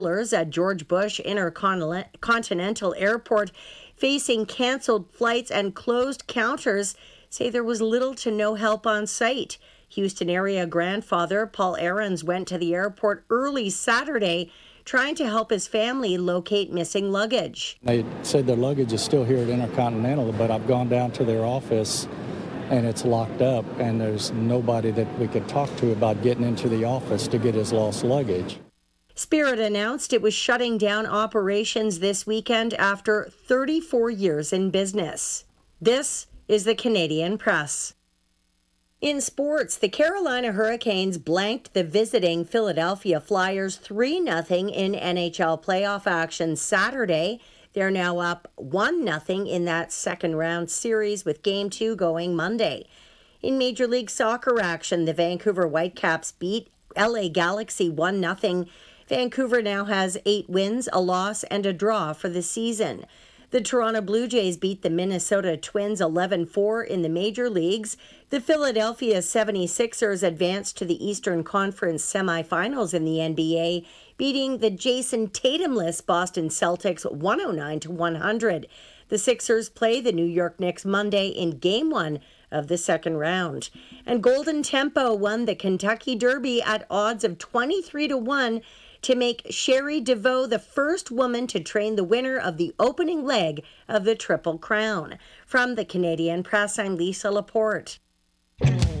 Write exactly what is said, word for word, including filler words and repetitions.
At George Bush Intercontinental Airport facing canceled flights and closed counters say there was little to no help on site. Houston area grandfather Paul Aarons went to the airport early Saturday trying to help his family locate missing luggage. They said their luggage is still here at Intercontinental, but I've gone down to their office and it's locked up, and there's nobody that we could talk to about getting into the office to get his lost luggage. Spirit announced it was shutting down operations this weekend after thirty-four years in business. This is the Canadian Press. In sports, the Carolina Hurricanes blanked the visiting Philadelphia Flyers three nothing in N H L playoff action Saturday. They're now up one nothing in that second round series with Game two going Monday. In Major League Soccer action, the Vancouver Whitecaps beat L A Galaxy one nothing. Vancouver now has eight wins, a loss, and a draw for the season. The Toronto Blue Jays beat the Minnesota Twins eleven four in the major leagues. The Philadelphia seventy-sixers advanced to the Eastern Conference semifinals in the N B A, beating the Jason Tatum-less Boston Celtics one oh nine to one hundred. The Sixers play the New York Knicks Monday in Game one of the second round. And Golden Tempo won the Kentucky Derby at odds of twenty-three to one to make Sherry DeVoe the first woman to train the winner of the opening leg of the Triple Crown. From the Canadian Press, I'm Lisa Laporte.